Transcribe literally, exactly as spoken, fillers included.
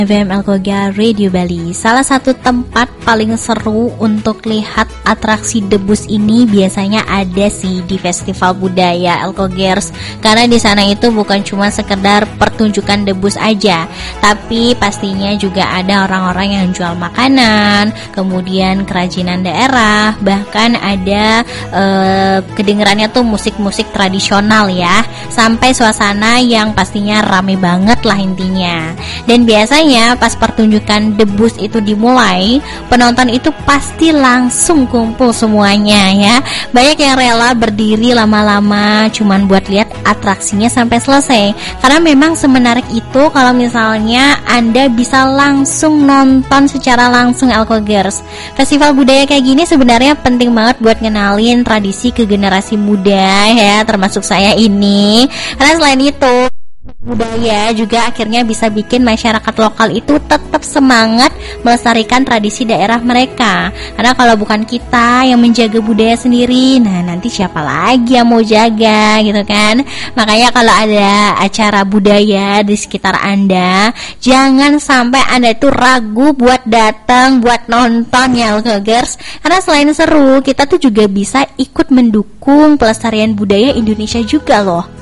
F M Alkogar Radio Bali. Salah satu tempat paling seru untuk lihat atraksi debus ini biasanya ada sih di Festival Budaya Alkogers. Karena di sana itu bukan cuma sekedar pertunjukan debus aja, tapi pastinya juga ada orang-orang yang jual makanan, kemudian kerajinan daerah, bahkan ada eh, kedengerannya tuh musik-musik tradisional ya, sampai suasana yang pastinya rame banget lah intinya. Dan biasanya pas pertunjukan debus itu dimulai, penonton itu pasti langsung kumpul semuanya ya. Banyak yang rela berdiri lama-lama cuman buat lihat atraksinya sampai selesai. Karena memang semenarik itu kalau misalnya Anda bisa langsung nonton secara langsung Alkogers. Festival budaya kayak gini sebenarnya penting banget buat ngenalin tradisi ke generasi muda ya, termasuk saya ini. Karena selain itu budaya juga akhirnya bisa bikin masyarakat lokal itu tetap semangat melestarikan tradisi daerah mereka. Karena kalau bukan kita yang menjaga budaya sendiri, nah nanti siapa lagi yang mau jaga gitu kan. Makanya kalau ada acara budaya di sekitar Anda, jangan sampai Anda itu ragu buat datang, buat nonton ya Alkogers. Karena selain seru, kita tuh juga bisa ikut mendukung pelestarian budaya Indonesia juga loh.